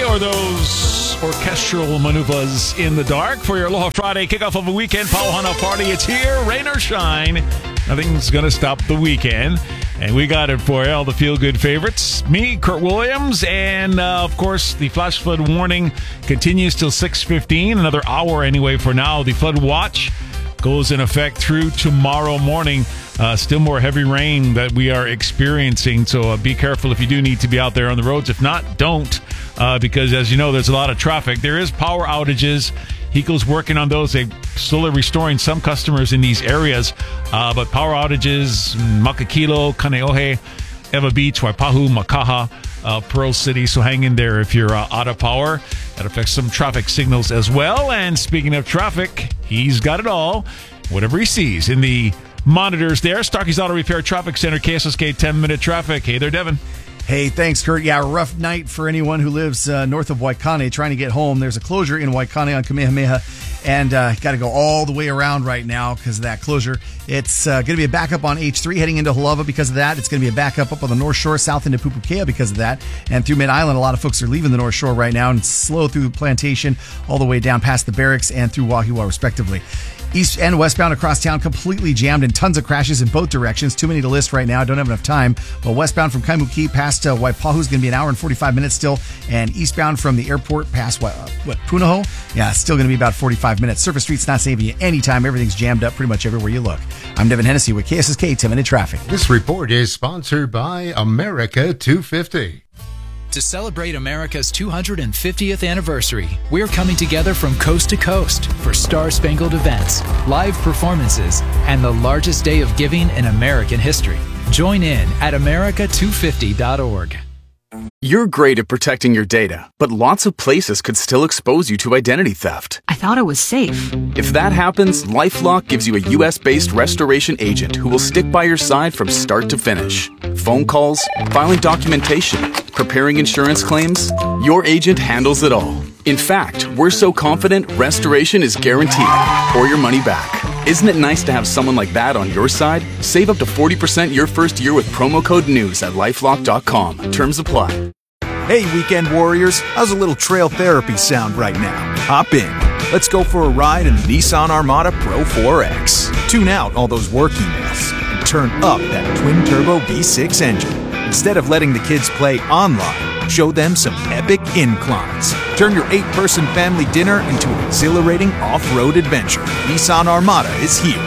or those orchestral maneuvers in the dark for your Aloha Friday kickoff of a weekend Pauhana party. It's here, rain or shine. Nothing's going to stop the weekend. And we got it for you, all the feel-good favorites. Me, Kurt Williams, and of course, the flash flood warning continues till 6:15. Another hour anyway for now. The flood watch goes in effect through tomorrow morning. Still more heavy rain that we are experiencing, so be careful if you do need to be out there on the roads. If not, don't, because as you know, there's a lot of traffic. There is power outages. HECO's working on those. They're slowly restoring some customers in these areas, but power outages, Makakilo, Kaneohe, Eva Beach, Waipahu, Makaha, Pearl City, so hang in there if you're out of power. That affects some traffic signals as well. And speaking of traffic, he's got it all. Whatever he sees in the monitors there. Starkey's Auto Repair Traffic Center, KSSK 10-minute traffic. Hey there, Devin. Hey, thanks, Kurt. Yeah, rough night for anyone who lives north of Waikane trying to get home. There's a closure in Waikane on Kamehameha, and got to go all the way around right now because of that closure. It's going to be a backup on H3 heading into Halawa because of that. It's going to be a backup up on the North Shore, south into Pupukea because of that. And through Mid-Island, a lot of folks are leaving the North Shore right now and slow through Plantation all the way down past the barracks and through Wahiawa, respectively. East and westbound across town completely jammed and tons of crashes in both directions. Too many to list right now. I don't have enough time. But westbound from Kaimuki past Waipahu is going to be an hour and 45 minutes still. And eastbound from the airport past Punahou? Yeah, still going to be about 45 minutes. Surface Street's not saving you anytime. Everything's jammed up pretty much everywhere you look. I'm Devin Hennessy with KSSK 10-minute traffic. This report is sponsored by America 250. To celebrate America's 250th anniversary, we're coming together from coast to coast for star-spangled events, live performances, and the largest day of giving in American history. Join in at america250.org. You're great at protecting your data, but lots of places could still expose you to identity theft. I thought it was safe. If that happens, LifeLock gives you a U.S.-based restoration agent who will stick by your side from start to finish. Phone calls, filing documentation, preparing insurance claims, your agent handles it all. In fact, we're so confident restoration is guaranteed or your money back. Isn't it nice to have someone like that on your side? Save up to 40% your first year with promo code NEWS at LifeLock.com. Terms apply. Hey, weekend warriors, how's a little trail therapy sound right now? Hop in. Let's go for a ride in the Nissan Armada Pro 4X. Tune out all those work emails and turn up that twin-turbo V6 engine. Instead of letting the kids play online, show them some epic inclines. Turn your 8-person family dinner into an exhilarating off-road adventure. Nissan Armada is here.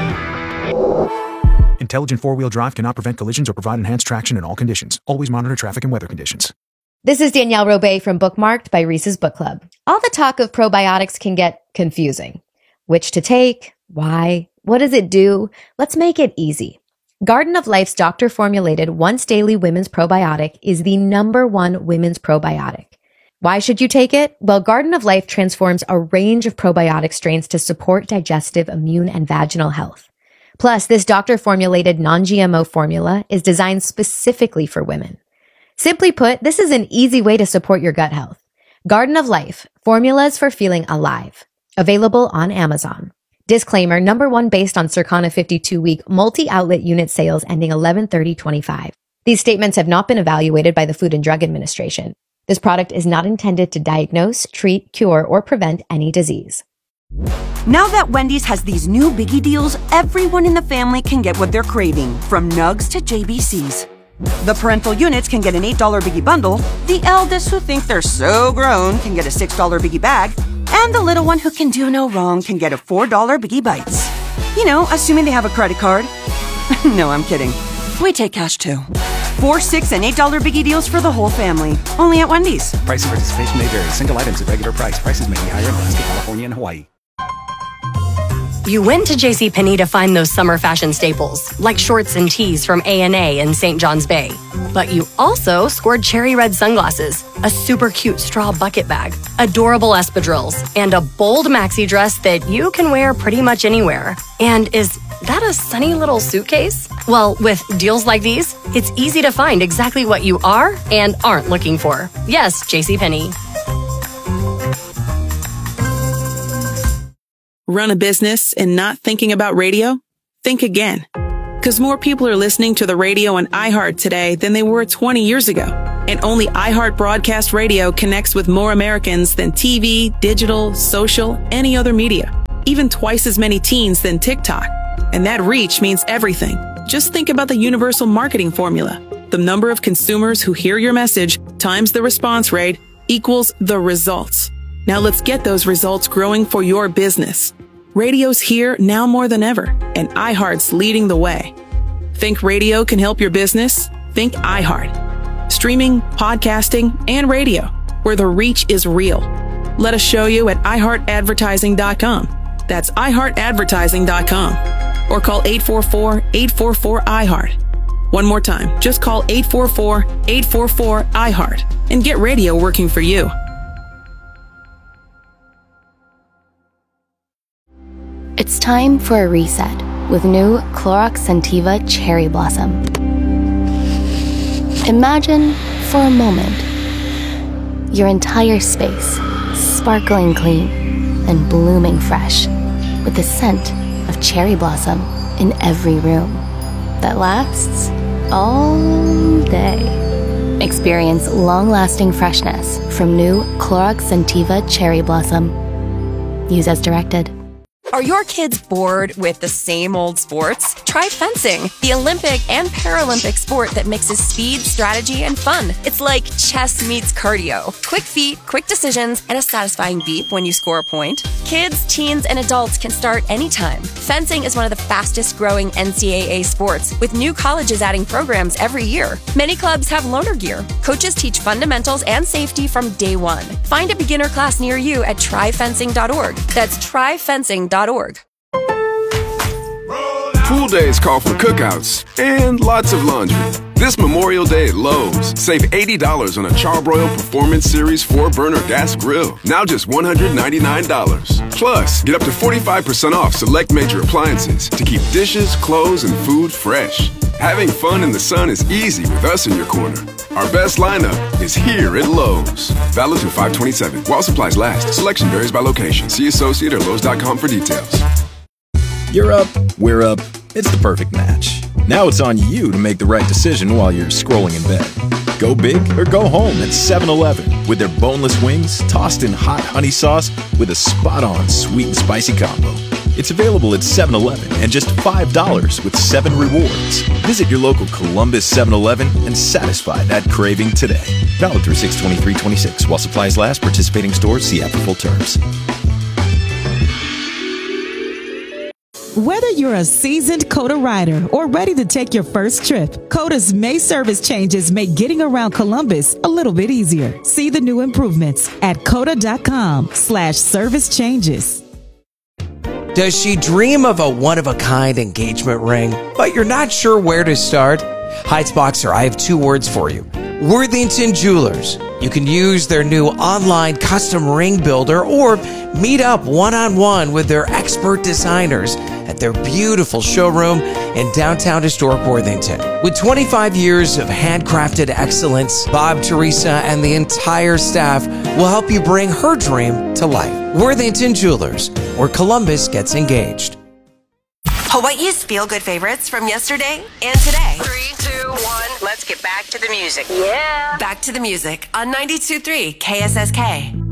Intelligent four-wheel drive cannot prevent collisions or provide enhanced traction in all conditions. Always monitor traffic and weather conditions. This is Danielle Robay from Bookmarked by Reese's Book Club. All the talk of probiotics can get confusing. Which to take? Why? What does it do? Let's make it easy. Garden of Life's doctor-formulated once-daily women's probiotic is the #1 women's probiotic. Why should you take it? Well, Garden of Life transforms a range of probiotic strains to support digestive, immune, and vaginal health. Plus, this doctor-formulated non-GMO formula is designed specifically for women. Simply put, this is an easy way to support your gut health. Garden of Life, formulas for feeling alive. Available on Amazon. Disclaimer, #1 based on Circana 52-week multi-outlet unit sales ending 11/30/25. These statements have not been evaluated by the Food and Drug Administration. This product is not intended to diagnose, treat, cure, or prevent any disease. Now that Wendy's has these new biggie deals, everyone in the family can get what they're craving, from nugs to JBCs. The parental units can get an $8 biggie bundle, the eldest who think they're so grown can get a $6 biggie bag, and the little one who can do no wrong can get a $4 biggie bites. You know, assuming they have a credit card. No, I'm kidding. We take cash too. 4, 6, and $8 biggie deals for the whole family. Only at Wendy's. Price and participation may vary. Single items at regular price. Prices may be higher in Alaska, California, and Hawaii. You went to JCPenney to find those summer fashion staples, like shorts and tees from A&A in St. John's Bay. But you also scored cherry red sunglasses, a super cute straw bucket bag, adorable espadrilles, and a bold maxi dress that you can wear pretty much anywhere. And is that a sunny little suitcase? Well, with deals like these, it's easy to find exactly what you are and aren't looking for. Yes, JCPenney. Run a business and not thinking about radio? Think again. Because more people are listening to the radio on iHeart today than they were 20 years ago. And only iHeart Broadcast Radio connects with more Americans than TV, digital, social, any other media. Even twice as many teens than TikTok. And that reach means everything. Just think about the universal marketing formula. The number of consumers who hear your message times the response rate equals the results. Now let's get those results growing for your business. Radio's here now more than ever, and iHeart's leading the way. Think radio can help your business? Think iHeart. Streaming, podcasting, and radio, where the reach is real. Let us show you at iHeartAdvertising.com. That's iHeartAdvertising.com. Or call 844-844-iHeart. One more time, just call 844-844-iHeart and get radio working for you. It's time for a reset with new Clorox Scentiva Cherry Blossom. Imagine, for a moment, your entire space sparkling clean and blooming fresh with the scent of cherry blossom in every room that lasts all day. Experience long-lasting freshness from new Clorox Scentiva Cherry Blossom. Use as directed. Are your kids bored with the same old sports? Try fencing, the Olympic and Paralympic sport that mixes speed, strategy, and fun. It's like chess meets cardio. Quick feet, quick decisions, and a satisfying beep when you score a point. Kids, teens, and adults can start anytime. Fencing is one of the fastest growing NCAA sports, with new colleges adding programs every year. Many clubs have loaner gear. Coaches teach fundamentals and safety from day one. Find a beginner class near you at tryfencing.org. That's tryfencing.org. Pool days call for cookouts and lots of laundry. This Memorial Day at Lowe's, save $80 on a Charbroil Performance Series 4-burner gas grill. Now just $199. Plus, get up to 45% off select major appliances to keep dishes, clothes, and food fresh. Having fun in the sun is easy with us in your corner. Our best lineup is here at Lowe's. Valid through 5/27. While supplies last. Selection varies by location. See associate or Lowe's.com for details. You're up, we're up. It's the perfect match. Now it's on you to make the right decision while you're scrolling in bed. Go big or go home at 7-Eleven with their boneless wings tossed in hot honey sauce with a spot-on sweet and spicy combo. It's available at 7-Eleven and just $5 with 7 rewards. Visit your local Columbus 7-Eleven and satisfy that craving today. Valid through 6/23/26. While supplies last, participating stores see app for full terms. Whether you're a seasoned COTA rider or ready to take your first trip, COTA's May service changes make getting around Columbus a little bit easier. See the new improvements at COTA.com/service changes. Does she dream of a one-of-a-kind engagement ring, but you're not sure where to start? Heights Boxer, I have 2 words for you. Worthington Jewelers. You can use their new online custom ring builder or meet up one-on-one with their expert designers at their beautiful showroom in downtown historic Worthington. With 25 years of handcrafted excellence, Bob, Teresa, and the entire staff will help you bring her dream to life. Worthington Jewelers, where Columbus gets engaged. Hawaii's feel-good favorites from yesterday and today. 3, 2, 1, let's get back to the music. Yeah. Back to the music on 92.3 KSSK.